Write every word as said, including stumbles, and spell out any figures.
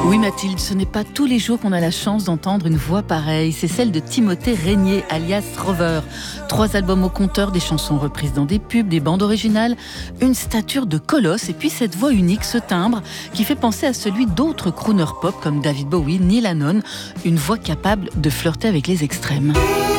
Oui Mathilde, ce n'est pas tous les jours qu'on a la chance d'entendre une voix pareille. C'est celle de Timothée Régnier, alias Rover. Trois albums au compteur, des chansons reprises dans des pubs, des bandes originales, une stature de colosse et puis cette voix unique, ce timbre qui fait penser à celui d'autres crooners pop comme David Bowie, Neil Hannon. Une voix capable de flirter avec les extrêmes.